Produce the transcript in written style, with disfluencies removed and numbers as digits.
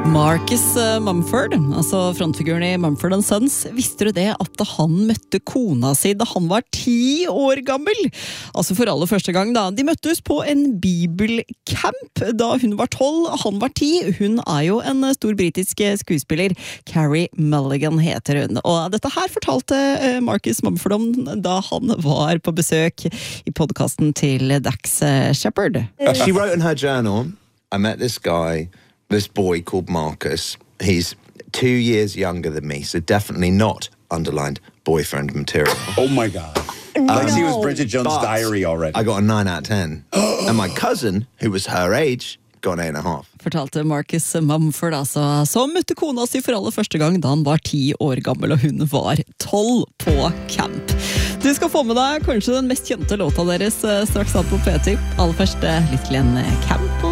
Marcus Mumford, altså frontfiguren i Mumford & Sons, visste du det at han møtte kona si da han var 10 år gammel? Altså for aller første gang da. De møttes på en bibelcamp da hun var 12, han var 10. Hun er jo en stor britisk skuespiller. Carey Mulligan heter hun. Og dette her fortalte Marcus Mumford om da han var på besøk i podcasten til Dax Shepard. She wrote in her journal, I met this guy, this boy called Marcus. He's 2 years younger than me, so definitely not underlined boyfriend material. Oh my God. Like she was Bridget Jones' But Diary already. I got a 9 out of 10. And my cousin, who was her age, got an 8.5. Fortalte Marcus Mumford, altså, som møtte kona si for aller første gang da han var 10 år gammel, og hun var 12 på camp. Du skal få med deg kanskje den mest kjente låta deres straks an på P10. Aller først litt til en camp.